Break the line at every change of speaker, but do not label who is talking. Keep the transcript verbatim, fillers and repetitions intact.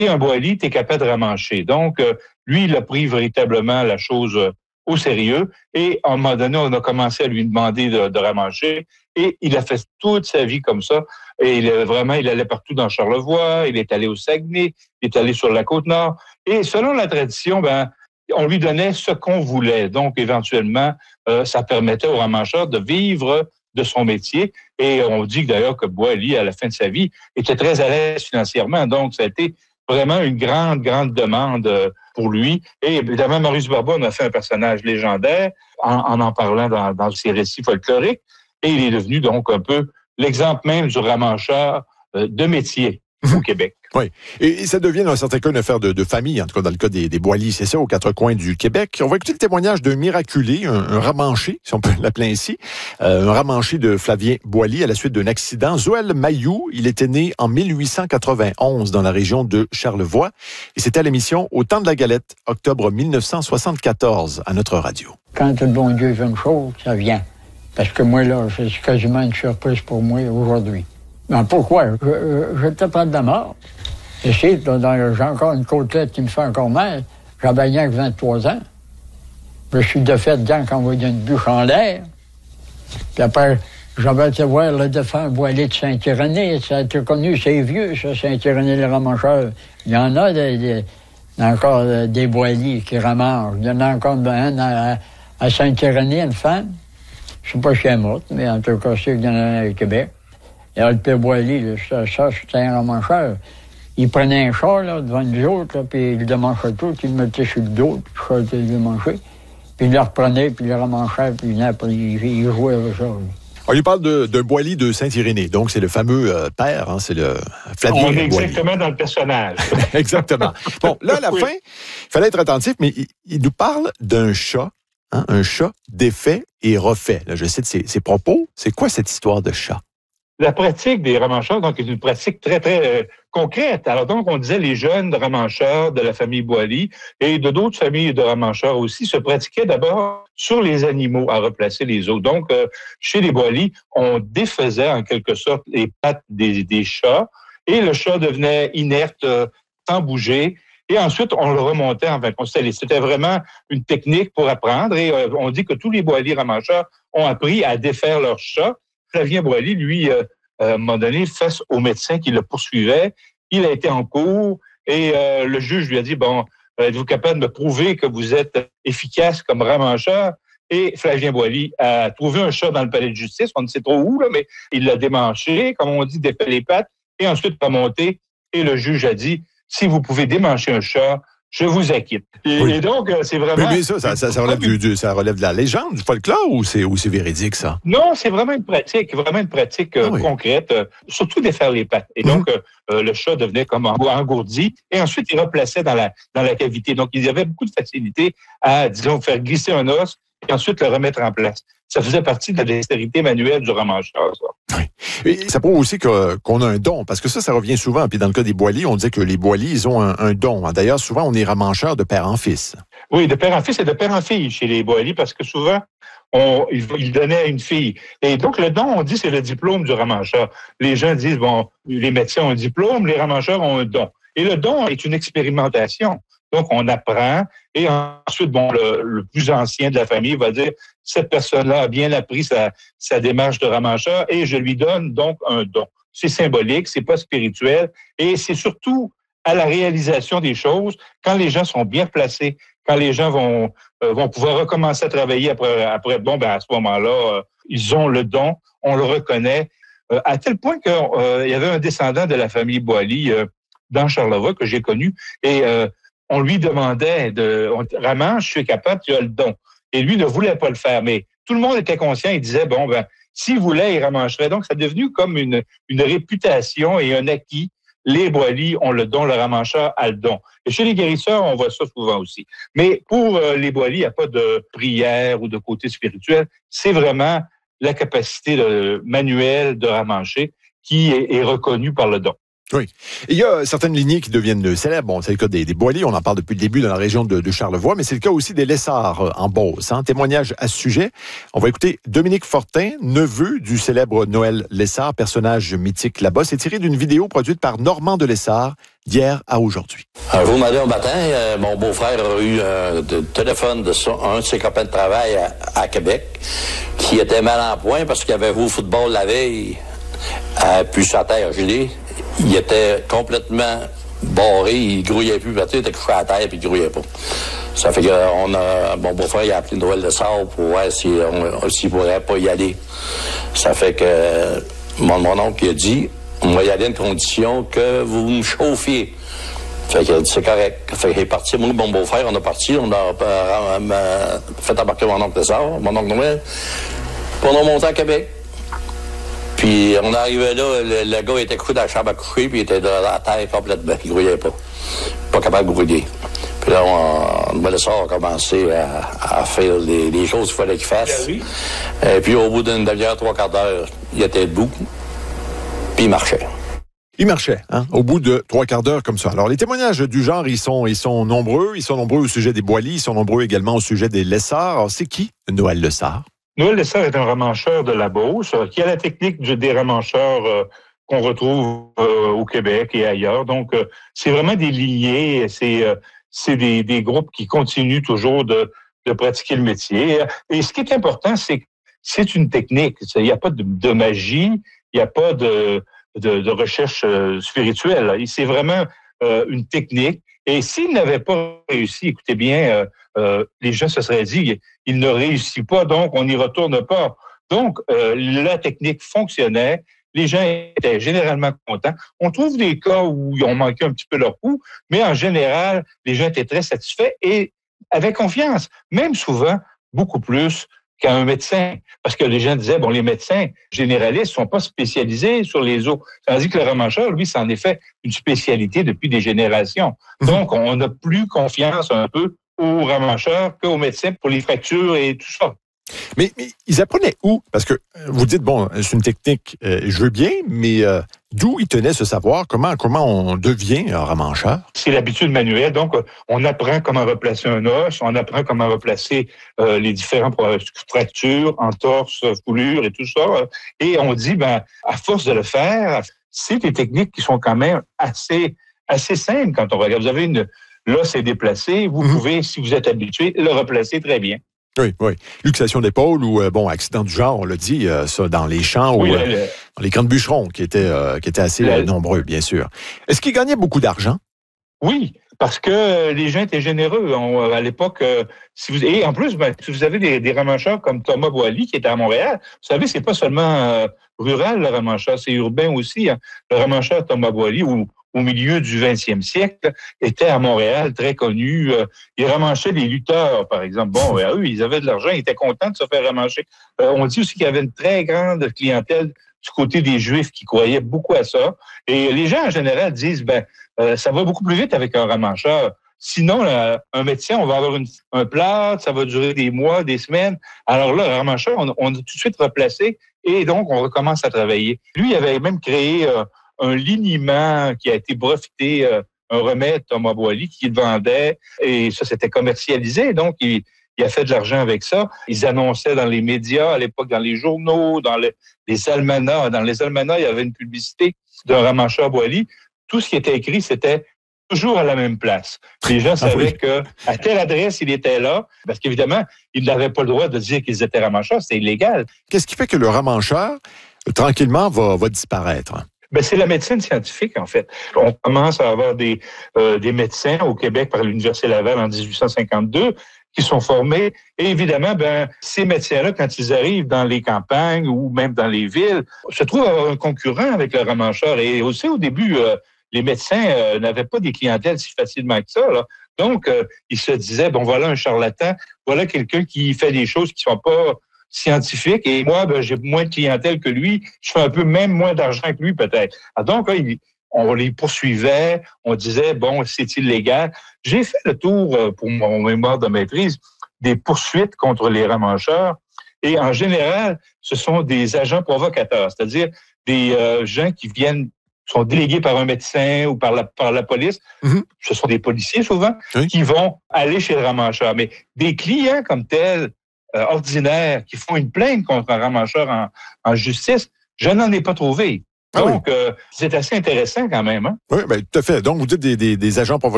un Boily, tu es capable de ramancher. Donc, euh, lui, il a pris véritablement la chose euh, au sérieux. Et à un moment donné, on a commencé à lui demander de, de ramancher. Et il a fait toute sa vie comme ça. Et il, vraiment, il allait partout dans Charlevoix, il est allé au Saguenay, il est allé sur la Côte-Nord. Et selon la tradition, ben, on lui donnait ce qu'on voulait. Donc, éventuellement, euh, ça permettait au ramancheur de vivre de son métier. Et on dit d'ailleurs que Boily, à la fin de sa vie, était très à l'aise financièrement. Donc, ça a été vraiment une grande, grande demande pour lui. Et évidemment, Maurice Barbeau en a fait un personnage légendaire en en, en parlant dans, dans ses récits folkloriques. Et il est devenu donc un peu l'exemple même du ramancheur euh, de métier au Québec.
Oui. Et ça devient, dans certains cas, une affaire de, de famille, en tout cas dans le cas des, des Boily, c'est ça, aux quatre coins du Québec. On va écouter le témoignage d'un miraculé, un, un ramanché, si on peut l'appeler ainsi, euh, un ramanché de Flavien Boily à la suite d'un accident. Zoël Mailloux, il était né en mille huit cent quatre-vingt-onze dans la région de Charlevoix. Et c'était à l'émission Au temps de la galette, octobre mille neuf cent soixante-quatorze, à notre radio.
Quand le bon Dieu veut une chose, ça vient. Parce que moi, là, c'est quasiment une surprise pour moi aujourd'hui. Mais pourquoi? Je, je, je te prends de la mort. Ici, dans, j'ai encore une côtelette qui me fait encore mal. J'avais rien que vingt-trois ans. Je suis de fait dedans quand on voyait une bûche en l'air. Puis après, j'avais été voir le défunt Boily de Saint-Irénée. Ça a été connu, c'est vieux, ça, Saint-Irénée-le-Ramancheur. Il y en a des, des, encore des Boily qui ramanchent. Il y en a encore un à, à Saint-Irénée, une femme. Je ne sais pas si elle est morte, mais en tout cas, c'est qu'il y en a au Québec. Et le Père Boily, ça, ça c'était un ramancheur. Il prenait un char là, devant nous autres, là, puis il le démanchait tout, il le mettait sur le dos, puis le char était démanché. Puis il le reprenait, puis il le ramanchait, puis il, après, il, il jouait avec ça.
On lui parle de, d'un Boily de Saint-Irénée. Donc, c'est le fameux euh, père, hein, c'est le Flavien
On est
Boily.
exactement dans le personnage.
Exactement. Bon, là, à la oui. fin, il fallait être attentif, mais il, il nous parle d'un chat, hein, un chat défait et refait. Là, je cite ses, ses propos. C'est quoi cette histoire de chat?
La pratique des ramancheurs, donc, est une pratique très, très euh, concrète. Alors, donc, on disait les jeunes ramancheurs de la famille Boily et de d'autres familles de ramancheurs aussi se pratiquaient d'abord sur les animaux à replacer les os. Donc, euh, chez les Boily, on défaisait en quelque sorte les pattes des, des chats et le chat devenait inerte, euh, sans bouger. Et ensuite, on le remontait en vingt. C'était vraiment une technique pour apprendre. Et euh, on dit que tous les Boily ramancheurs ont appris à défaire leur chat. Flavien Boily, lui, euh, à un moment donné, face au médecin qui le poursuivait, il a été en cours et euh, le juge lui a dit, bon, êtes-vous capable de me prouver que vous êtes efficace comme ramancheur? Et Flavien Boily a trouvé un chat dans le palais de justice, on ne sait trop où, là, mais il l'a démanché, comme on dit, défait les pattes, et ensuite remonté. Et le juge a dit, si vous pouvez démancher un chat, je vous acquitte. Et, oui. et donc, c'est vraiment...
Mais, mais ça, ça, ça, ça, relève du, du, ça relève de la légende, du folklore, ou c'est, ou c'est véridique, ça?
Non, c'est vraiment une pratique, vraiment une pratique euh, ah oui. concrète, euh, surtout défaire les pattes. Et donc, mm-hmm. euh, le chat devenait comme engourdi, et ensuite, il replaçait dans la, dans la cavité. Donc, il y avait beaucoup de facilité à, disons, faire glisser un os, et ensuite le remettre en place. Ça faisait partie de la dextérité manuelle du ramancheur, ça.
Oui. Et ça prouve aussi que, qu'on a un don, parce que ça, ça revient souvent. Puis dans le cas des Boily, on dit que les Boily, ils ont un, un don. D'ailleurs, souvent, on est ramancheur de père en fils.
Oui, de père en fils et de père en fille chez les Boily, parce que souvent, on, ils, ils donnaient à une fille. Et donc, le don, on dit, c'est le diplôme du ramancheur. Les gens disent, bon, les médecins ont un diplôme, les ramancheurs ont un don. Et le don est une expérimentation. Donc, on apprend et ensuite, bon, le, le plus ancien de la famille va dire, cette personne-là a bien appris sa, sa démarche de ramancheur et je lui donne donc un don. C'est symbolique, c'est pas spirituel et c'est surtout à la réalisation des choses quand les gens sont bien placés, quand les gens vont, euh, vont pouvoir recommencer à travailler après, après bon, ben à ce moment-là, euh, ils ont le don, on le reconnaît, euh, à tel point qu'il euh, y avait un descendant de la famille Boily euh, dans Charlevoix que j'ai connu et euh, on lui demandait de « Ramanche, je suis capable, tu as le don ». Et lui ne voulait pas le faire, mais tout le monde était conscient, il disait, bon, ben, s'il voulait, il ramancherait. Donc, ça est devenu comme une, une réputation et un acquis. Les Boily ont le don, le ramancheur a le don. Et chez les guérisseurs, on voit ça souvent aussi. Mais pour euh, les Boily, il n'y a pas de prière ou de côté spirituel. C'est vraiment la capacité de, manuelle de ramancher qui est, est reconnue par le don.
Oui. Et il y a certaines lignées qui deviennent célèbres. Bon, c'est le cas des, des Boilly, on en parle depuis le début dans la région de, de Charlevoix, mais c'est le cas aussi des Lessards euh, en Beauce. Hein. Témoignage à ce sujet. On va écouter Dominique Fortin, neveu du célèbre Noël Lessard, personnage mythique là-bas. C'est tiré d'une vidéo produite par Normand de Lessard d'hier à aujourd'hui.
Un jour matin, matin euh, mon beau-frère a eu un de, téléphone de son, un de ses copains de travail à, à Québec qui était mal en point parce qu'il avait joué au football la veille à puis sa terre gelée. Il était complètement barré, il grouillait plus, il était couché à terre puis il grouillait pas. Ça fait que on a, mon beau-frère il a appelé Noël Lessard pour voir si on, s'il pourrait pas y aller. Ça fait que mon, mon oncle il a dit, on va y aller à une condition que vous me chauffiez. Fait qu'il a dit, c'est correct. Fait qu'il est parti, moi, mon beau-frère, on a parti, on a euh, euh, fait embarquer mon oncle Lessard, mon oncle Noël, puis on a monté à Québec. Puis on arrivait là, le, le gars était couché dans la chambre à coucher, puis il était dans la terre complètement, il grouillait pas. Pas capable de grouiller. Puis là, on, Noël Lessard a commencé à, à faire les, les choses qu'il fallait qu'il fasse. Oui. Et puis au bout d'une demi-heure, trois quarts d'heure, il était debout, puis il marchait.
Il marchait, hein, au bout de trois quarts d'heure comme ça. Alors, les témoignages du genre, ils sont, ils sont nombreux. Ils sont nombreux au sujet des Boilly, ils sont nombreux également au sujet des Lessards. Alors, c'est qui, Noël Lessard?
Noël Lessard est un remmancheur de la Beauce euh, qui a la technique du, des remmancheurs euh, qu'on retrouve euh, au Québec et ailleurs. Donc, euh, c'est vraiment des lignées, c'est, euh, c'est des, des groupes qui continuent toujours de, de pratiquer le métier. Et ce qui est important, c'est que c'est une technique. Il n'y a pas de, de magie, il n'y a pas de, de, de recherche euh, spirituelle. C'est vraiment euh, une technique. Et s'il n'avait pas réussi, écoutez bien, euh, euh, les gens se seraient dit, il ne réussit pas, donc on n'y retourne pas. Donc, euh, la technique fonctionnait, les gens étaient généralement contents. On trouve des cas où ils ont manqué un petit peu leur coup, mais en général, les gens étaient très satisfaits et avaient confiance, même souvent beaucoup plus qu'à un médecin. Parce que les gens disaient, bon, les médecins généralistes sont pas spécialisés sur les os. Tandis que le remmancheur, lui, c'est en effet une spécialité depuis des générations. Donc, on n'a plus confiance un peu aux remmancheurs qu'aux médecins pour les fractures et tout ça.
Mais, mais ils apprenaient où? Parce que vous dites, bon, c'est une technique, euh, je veux bien, mais euh, d'où ils tenaient ce savoir? Comment, comment on devient un remmancheur?
C'est l'habitude manuelle. Donc, on apprend comment replacer un os, on apprend comment replacer euh, les différentes fractures, entorses, foulures et tout ça. Et on dit, ben, à force de le faire, c'est des techniques qui sont quand même assez, assez simples quand on regarde. Vous avez une, l'os est déplacé, vous mmh. pouvez, si vous êtes habitué, le replacer très bien.
Oui, oui. Luxation d'épaule ou, euh, bon, accident du genre, on l'a dit, euh, ça, dans les champs
oui,
ou
le,
euh, dans les camps de bûcherons, qui étaient, euh, qui étaient assez le, euh, nombreux, bien sûr. Est-ce qu'ils gagnaient beaucoup d'argent?
Oui, parce que les gens étaient généreux. On, à l'époque, euh, si vous, et en plus, ben, si vous avez des, des remmancheurs comme Thomas Boilly, qui était à Montréal, vous savez, c'est pas seulement euh, rural, le remmancheur, c'est urbain aussi. Hein. Le remmancheur Thomas Boilly, ou au milieu du vingtième siècle, était à Montréal, très connu. Euh, il remmanchait les lutteurs, par exemple. Bon, ben, eux, ils avaient de l'argent, ils étaient contents de se faire remmancher. Euh, on dit aussi qu'il y avait une très grande clientèle du côté des Juifs qui croyaient beaucoup à ça. Et les gens, en général, disent, ben, euh, ça va beaucoup plus vite avec un remmancheur. Sinon, là, un médecin, on va avoir une, un plâtre, ça va durer des mois, des semaines. Alors là, un remmancheur, on, on a tout de suite replacé et donc on recommence à travailler. Lui, il avait même créé euh, un liniment qui a été breveté, euh, un remède Thomas Boilly qui le vendait et ça, c'était commercialisé. Donc, il, il a fait de l'argent avec ça. Ils annonçaient dans les médias, à l'époque, dans les journaux, dans les, les almanachs. Dans les almanachs, il y avait une publicité d'un remmancheur Boilly. Tout ce qui était écrit, c'était toujours à la même place. Les gens savaient ah oui. qu'à telle adresse, il était là, parce qu'évidemment, ils n'avaient pas le droit de dire qu'ils étaient remmancheurs, c'était illégal.
Qu'est-ce qui fait que le remmancheur, tranquillement, va, va disparaître?
Ben, c'est la médecine scientifique, en fait. On commence à avoir des, euh, des médecins au Québec par l'Université Laval en dix-huit cent cinquante-deux qui sont formés. Et évidemment, ben, ces médecins-là, quand ils arrivent dans les campagnes ou même dans les villes, se trouvent avoir un concurrent avec le remmancheur. Et aussi, au début, euh, les médecins euh, n'avaient pas des clientèles si facilement que ça, là. Donc, euh, ils se disaient, bon, voilà un charlatan, voilà quelqu'un qui fait des choses qui sont pas scientifiques, et moi, ben, j'ai moins de clientèle que lui, je fais un peu même moins d'argent que lui, peut-être. Ah, donc, là, il, on les poursuivait, on disait, bon, c'est illégal. J'ai fait le tour, euh, pour mon mémoire de maîtrise, des poursuites contre les remmancheurs, et en général, ce sont des agents provocateurs, c'est-à-dire des euh, gens qui viennent sont délégués par un médecin ou par la, par la police. Mm-hmm. Ce sont des policiers souvent oui. qui vont aller chez le ramancheur. Mais des clients comme tels, euh, ordinaires, qui font une plainte contre un ramancheur en, en justice, je n'en ai pas trouvé. Donc, ah oui. euh, c'est assez intéressant quand même. Hein?
Oui, bien, tout à fait. Donc, vous dites des, des, des agents